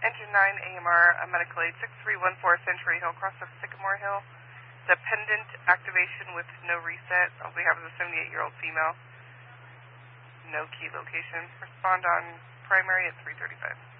Engine 9 AMR, medical aid 6314 Century Hill, cross of Sycamore Hill. Dependent activation with no reset. All we have is a 78-year-old female. No key location. Respond on primary at 3:35.